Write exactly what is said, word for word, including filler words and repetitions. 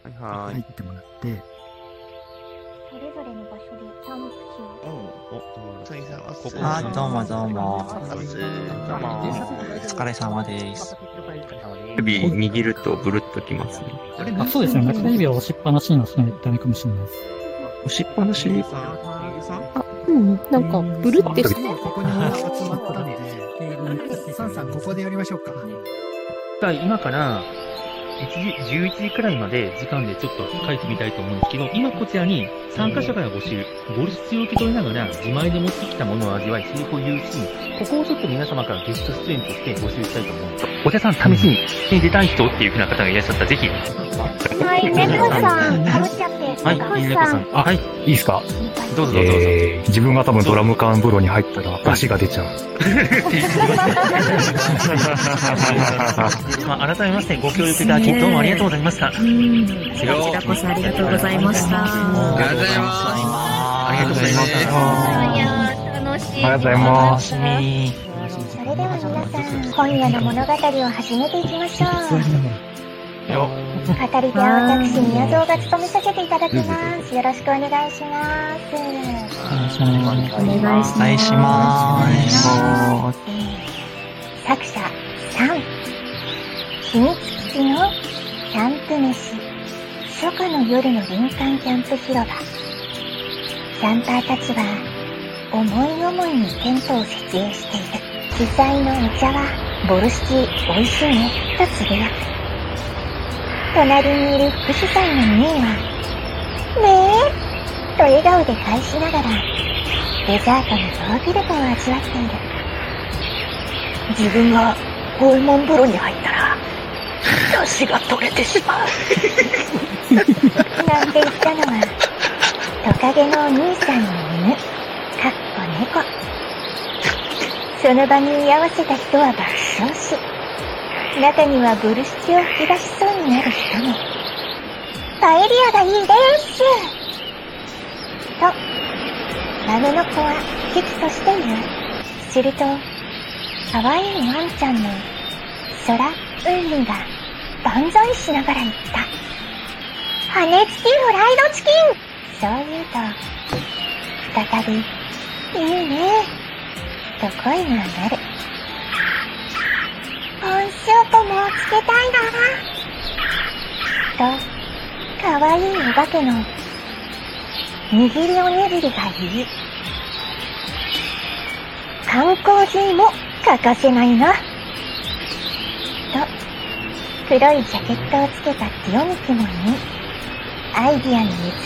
はいはーい。 入ってもらって、 それぞれの場所でキャンプ地を。 お、どうも。 お疲れ様です。 ここあ、どうもどうも。 お疲れ様です。 どうも。 お疲れ様です。 指握るとブルッときますね。 あ、そうですね。中指を押しっぱなしにはしないとダメかもしれないです。 押しっぱなしにあ、うん、なんか、ブルってして。 ここに集まったので、サンさん、ここでやりましょうか。 今からいちじ、じゅういちじくらいまで時間でちょっと書いてみたいと思うんですけど、今こちらに参加者から募集、ボルシチを受け取りながら自前で持ってきたものを味わい、セリフを言うし、ここをちょっと皆様からゲスト出演として募集したいと思うんです。お茶さん、試しに出たい人っていう風な方がいらっしゃったら、ぜひ。 はい、猫さん、かぶっちゃって。 はい、猫さん。あ、はい。 いいですか？ どうぞどうぞ。 えー、自分が多分ドラム缶風呂に入ったら出汁が出ちゃう。 まあ、改めましてご協力いただきどうもありがとうございました。こちらこそありがとうございました。 ありがとうございます。 ありがとうございまいやー、楽しい。 ありがとうございます。 それでは皆さん、今夜の物語を始めていきましょう。 よ語り手は私、宮蔵が務めさせていただきます。よろしくお願いします。 お願いします。お願いします。 お願いします。 作者さん、秘密基地のキャンプ飯、初夏の夜の林間キャンプ広場。キャンパーたちは思い思いにテントを設営している。主催のお茶はボルシチ美味しいねとつぶやく。隣にいる副主催のミーはねえと笑顔で返しながらデザートのヨーグルトを味わっている。自分が訪問風呂に入ったら出汁が取れてしまうなんて言ったのはトカゲのお兄さんの犬かっこ猫。その場に居合わせた人は爆笑し、中にはボルシチを吹き出しそうになる人も。パエリアがいいですとマメの子は危機として言う。すると可愛いワンちゃんの空海が万歳しながら言った。羽根付きフライドチキン。そう言うと再びいいねと声が上がる。コーンスープもつけたいなとかわいいお化けの握りおにぎりが言う。缶コーヒーも欠かせないなと黒いジャケットをつけたティオミキも言い、アイディアに熱